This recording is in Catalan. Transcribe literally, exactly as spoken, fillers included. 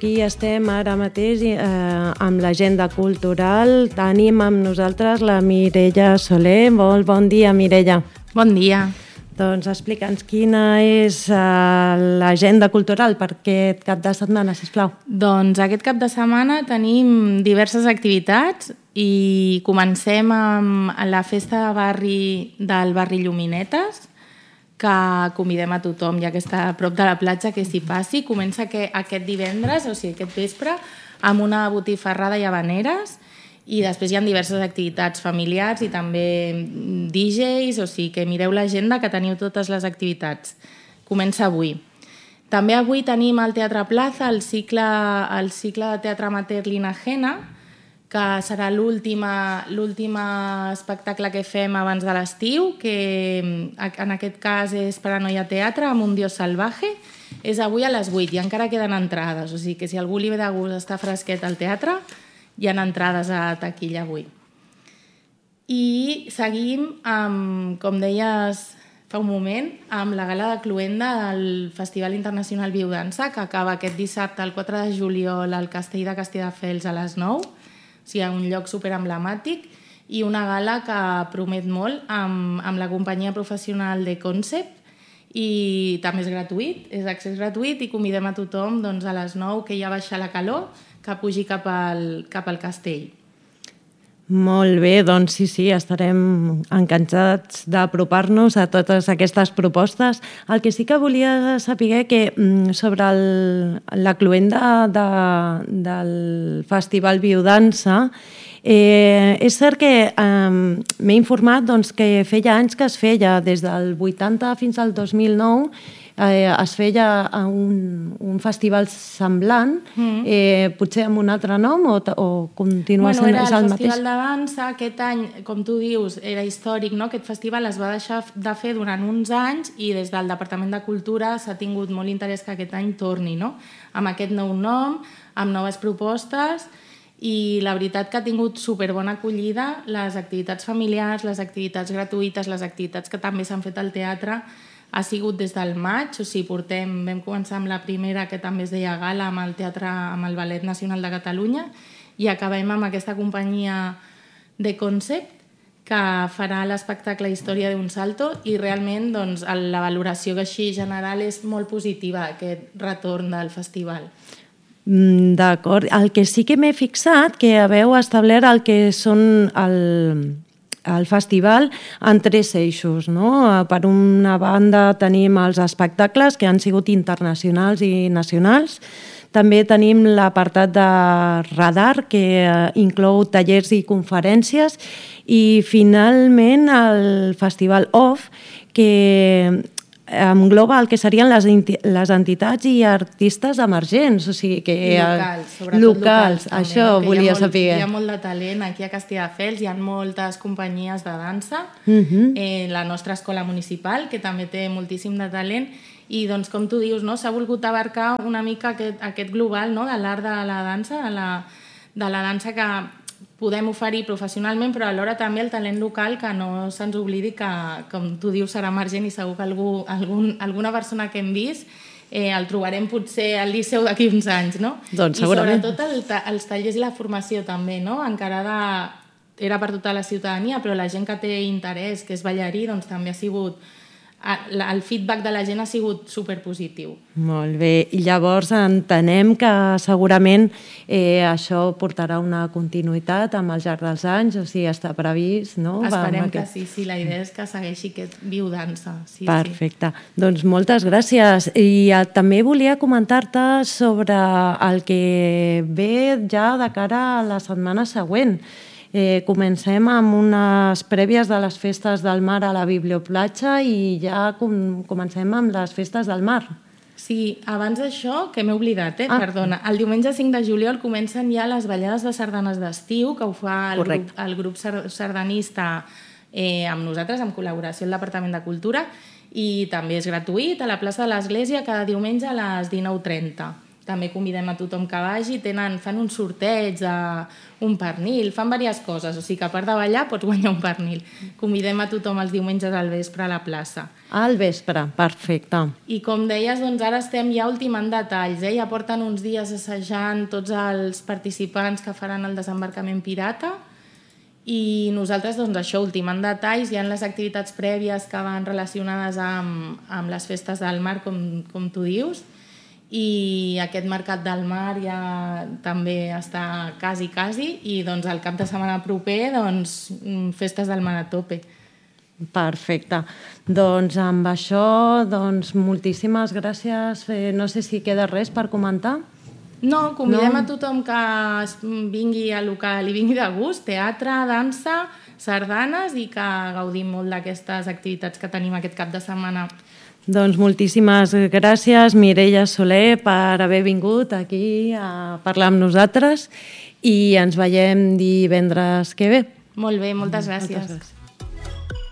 aquí estem ara mateix eh, amb l'agenda cultural. Tenim amb nosaltres la Mireia Soler. Molt bon dia, Mireia. Bon dia. Doncs explica'ns quina és eh, l'agenda cultural per aquest cap de setmana, sisplau. Doncs aquest cap de setmana tenim diverses activitats i comencem amb la festa de barri del barri Lluminetes, que convidem a tothom, ja que està a prop de la platja, que s'hi passi. Comença que aquest divendres, o sigui, aquest vespre, amb una botifarrada i habaneres, i després hi ha diverses activitats familiars i també D Js, o sigui que mireu l'agenda que teniu totes les activitats. Comença avui. També avui tenim al Teatre Plaza el cicle, el cicle de teatre amateur Linagena, que serà l'últim espectacle que fem abans de l'estiu, que en aquest cas és Paranoia Teatre, amb un dios salvaje. És avui a les vuit i encara queden entrades, o sigui que si algú li ve de gust estar fresquet al teatre, hi ha entrades a taquilla avui. I seguim, amb, com deies fa un moment, amb la gala de cloenda del Festival Internacional Biodança, que acaba aquest dissabte, el quatre de juliol, al Castell de Castelldefels a les nou. O sigui, un lloc superemblemàtic i una gala que promet molt amb, amb la companyia professional de Concept, i també és gratuït, és accés gratuït, i convidem a tothom doncs, a les nou, que ja baixa la calor, que pugi cap al, cap al castell. Molt bé, doncs sí, sí, estarem encantats d'apropar-nos a totes aquestes propostes. El que sí que volia saber que sobre el, la cloenda de, del Festival Biodança, eh, és cert que eh, m'he informat doncs, que feia anys que es feia, des del vuitanta fins al dos mil nou, Eh, es feia un, un festival semblant, mm. eh, potser amb un altre nom o, o continua bueno, sent el, el el mateix? Festival de Dansa, aquest any, com tu dius, era històric, no? Aquest festival es va deixar de fer durant uns anys i des del Departament de Cultura s'ha tingut molt interès que aquest any torni, no? Amb aquest nou nom, amb noves propostes, i la veritat que ha tingut superbona acollida, les activitats familiars, les activitats gratuïtes, les activitats que també s'han fet al teatre. Ha sigut des del maig, o sigui, portem, vam començar amb la primera, que també es deia Gala, amb el teatre, amb el Ballet Nacional de Catalunya, i acabem amb aquesta companyia de Concept, que farà l'espectacle Història d'un salto, i realment doncs, la valoració que així general és molt positiva, aquest retorn del festival. D'acord. El que sí que m'he fixat, que haveu establert el que són el... el festival en tres eixos, no? Per una banda tenim els espectacles que han sigut internacionals i nacionals. També tenim l'apartat de radar, que inclou tallers i conferències. I finalment el festival Off, que engloba el que serien les, les entitats i artistes emergents, o sigui que... I locals, sobretot locals, locals també, això no? volia hi molt, saber. Hi ha molt de talent aquí a Castelldefels, hi ha moltes companyies de dansa, uh-huh. eh, la nostra escola municipal, que també té moltíssim de talent, i doncs, com tu dius, no? S'ha volgut abarcar una mica aquest, aquest global, no? De l'art de la dansa, de la, de la dansa que podem oferir professionalment, però alhora també el talent local, que no se'ns oblidi que, com tu dius, serà emergent, i segur que algú, algun, alguna persona que hem vist eh, el trobarem potser al Liceu d'aquí uns anys, no? Doncs I segurament. sobretot el, els tallers i la formació també, no? Encarada era per tota la ciutadania, però la gent que té interès, que és ballarí, doncs també ha sigut... el feedback de la gent ha sigut superpositiu. Molt bé. I llavors entenem que segurament eh, això portarà una continuïtat amb el llarg dels anys, o sigui, està previst, no? Esperem que sí, sí. La idea és que segueixi aquest biodança. Sí, perfecte. Sí. Doncs moltes gràcies. I eh, també volia comentar-te sobre el que ve ja de cara a la setmana següent. Eh, comencem amb unes prèvies de les festes del mar a la Biblioplatja i ja com, comencem amb les festes del mar. Sí, abans d'això, que m'he oblidat, eh? Ah. Perdona. El diumenge cinc de juliol comencen ja les ballades de sardanes d'estiu, que ho fa el grup, el grup sardanista eh, amb nosaltres, en col·laboració amb el Departament de Cultura, i també és gratuït a la plaça de l'Església cada diumenge a les dinou trenta. també convidem a tothom que vagi, tenen, fan un sorteig, a un pernil, fan diverses coses, o sigui que a part de ballar pots guanyar un pernil. Convidem a tothom els diumenges al vespre a la plaça. Al vespre, perfecte. I com deies, doncs ara estem ja ultimant detalls, eh? Ja porten uns dies assajant tots els participants que faran el desembarcament pirata i nosaltres, doncs això, ultimant detalls, hi ha les activitats prèvies que van relacionades amb, amb les festes del mar, com, com tu dius, i aquest mercat del mar ja també està quasi, quasi, i doncs el cap de setmana proper, doncs, festes del mar a tope. Perfecte. Doncs amb això, doncs, moltíssimes gràcies. No sé si queda res per comentar. No, convidem no. a tothom que vingui al local i vingui de gust, teatre, dansa, sardanes i que gaudim molt d'aquestes activitats que tenim aquest cap de setmana. Doncs moltíssimes gràcies, Mireia Soler, per haver vingut aquí a parlar amb nosaltres i ens veiem divendres que ve. Molt bé, moltes gràcies. Moltes gràcies.